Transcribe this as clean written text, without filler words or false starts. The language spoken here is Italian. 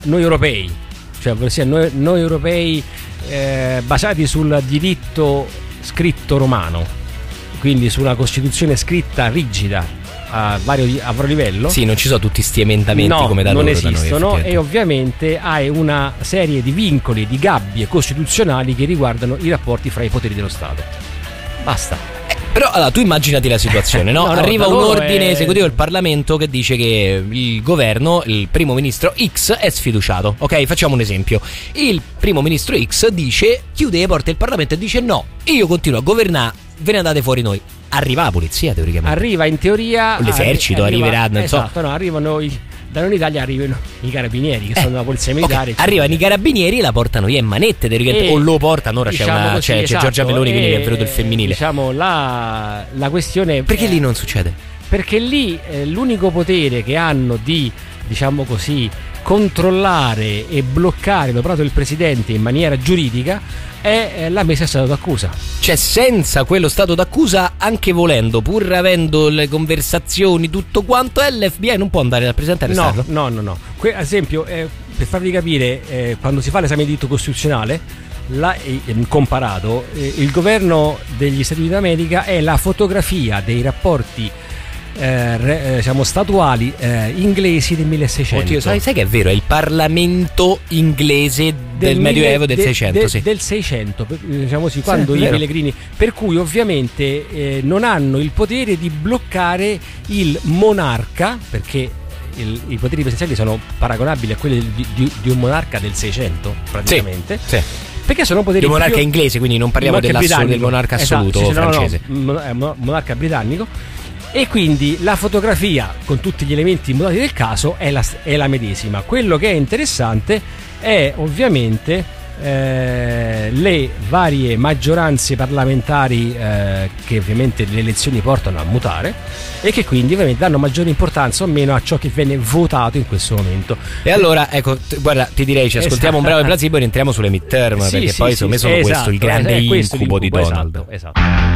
noi europei, cioè ossia noi europei basati sul diritto scritto romano, quindi su una Costituzione scritta rigida a vario livello. Sì, non ci sono tutti sti emendamenti come da loro. Non esistono, da noi, e ovviamente hai una serie di vincoli, di gabbie costituzionali che riguardano i rapporti fra i poteri dello Stato. Basta. Però allora, tu immaginati la situazione, no? Arriva un ordine esecutivo del Parlamento che dice che il governo, il primo ministro X è sfiduciato. Ok, facciamo un esempio. Il primo ministro X dice, chiude le porte del Parlamento e dice no, io continuo a governare, ve ne andate fuori noi. Arriva la polizia teoricamente. Arriva in teoria l'esercito, arriveranno, esatto, no, arrivano da noi in Italia arrivano i carabinieri che sono la polizia militare. Okay. Arrivano i carabinieri e la portano via in manette o lo portano. Ora diciamo c'è Giorgia Meloni, quindi è venuto il femminile. Diciamo la questione. Perché lì non succede? Perché lì l'unico potere che hanno di, diciamo così, controllare e bloccare l'operato del presidente in maniera giuridica è la messa a stato d'accusa. Cioè senza quello stato d'accusa, anche volendo, pur avendo le conversazioni, tutto quanto, l'FBI non può andare dal presidente all'esterno? No. Ad esempio, per farvi capire, quando si fa l'esame di diritto costituzionale, comparato, il governo degli Stati Uniti d'America è la fotografia dei rapporti diciamo statuali inglesi del 1600. Oddio, sai che è vero, è il Parlamento inglese del Medioevo del 600, del 600, diciamo così, quando i pellegrini, per cui ovviamente non hanno il potere di bloccare il monarca, perché i poteri presidenziali sono paragonabili a quelli di un monarca del 600 praticamente. Sì. Perché sono poteri di monarca inglese, quindi non parliamo del monarca assoluto, francese. Monarca britannico. E quindi la fotografia con tutti gli elementi immutati del caso è la medesima. Quello che è interessante è ovviamente le varie maggioranze parlamentari che ovviamente le elezioni portano a mutare e che quindi ovviamente danno maggiore importanza o meno a ciò che viene votato in questo momento. E allora ecco, guarda, ti direi ci ascoltiamo un brano del Placebo e rientriamo sulle midterm, perché poi secondo me sono questo il grande incubo di Donald. Esatto.